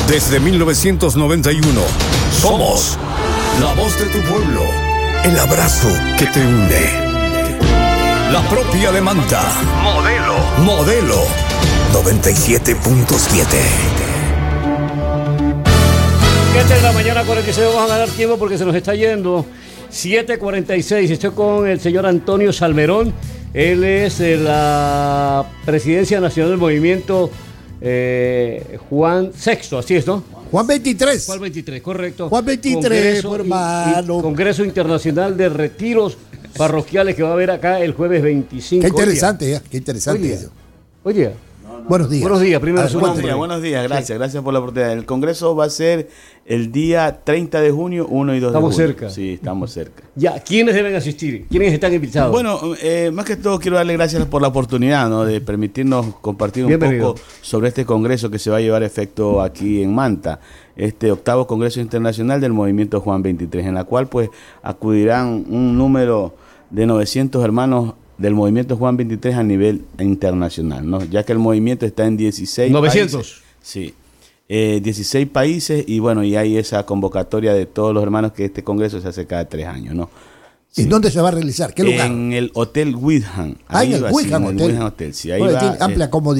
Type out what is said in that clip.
Desde 1991, somos la voz de tu pueblo, el abrazo que te une. La propia de Manta. Modelo 97.7. 7 de la mañana, 46. Vamos a ganar tiempo porque se nos está yendo. 7:46. Estoy con el señor Antonio Salmerón. Él es de la Presidencia Nacional del Movimiento Juan VI, así es, ¿no? Juan 23. Juan 23, correcto. Juan 23, hermano. Congreso Internacional de Retiros Parroquiales que va a haber acá el jueves 25. Qué interesante, qué interesante eso. Oye. Buenos días. Buenos días, primero su nombre. Buenos días, gracias por la oportunidad. El Congreso va a ser el día 30 de junio, 1 y 2 de junio. Estamos cerca. Sí, estamos cerca. Ya, ¿quiénes deben asistir? ¿Quiénes están invitados? Bueno, más que todo quiero darle gracias por la oportunidad, ¿no?, de permitirnos compartir un poco sobre este Congreso que se va a llevar a efecto aquí en Manta. Este 8º Congreso Internacional del Movimiento Juan 23, en la cual pues acudirán un número de 900 hermanos del Movimiento Juan 23 a nivel internacional, ¿no? Ya que el movimiento está en 16 900. países. Sí, 16 países y bueno, y hay esa convocatoria de todos los hermanos que este congreso se hace cada 3 años, ¿no? Sí. ¿Y dónde se va a realizar? ¿Qué lugar? En el Hotel Windham. En el Windham Hotel. Hotel. Sí, ahí bueno, va, tiene amplia comodidad.